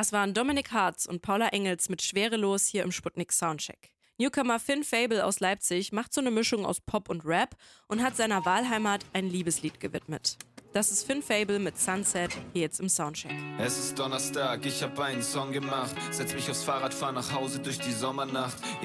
Das waren Dominik Hartz und Paula Engels mit Schwerelos hier im Sputnik Soundcheck. Newcomer Finn Fable aus Leipzig macht so eine Mischung aus Pop und Rap und hat seiner Wahlheimat ein Liebeslied gewidmet. Das ist Finn Fable mit Sunset, hier jetzt im Soundcheck. Es ist Donnerstag, ich hab einen Song gemacht. Setz mich aufs Fahrrad, fahr nach Hause durch die Sommernacht.